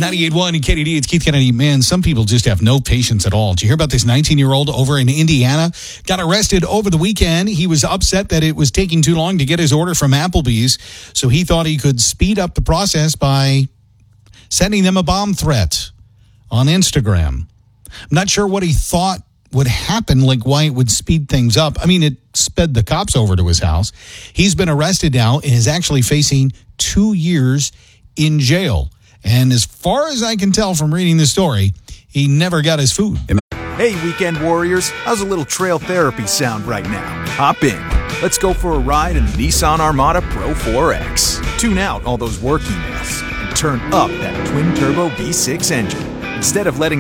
98.1 and KDD, it's Keith Kennedy. Man, some people just have no patience at all. Did you hear about this 19-year-old over in Indiana? Got arrested over the weekend. He was upset that it was taking too long to get his order from Applebee's, so he thought he could speed up the process by sending them a bomb threat on Instagram. I'm not sure what he thought would happen, like why it would speed things up. I mean, it sped the cops over to his house. He's been arrested now and is actually facing 2 years in jail. And as far as I can tell from reading the story, he never got his food. Hey, weekend warriors, how's a little trail therapy sound right now? Hop in. Let's go for a ride in the Nissan Armada Pro 4X. Tune out all those work emails and turn up that twin-turbo V6 engine. Instead of letting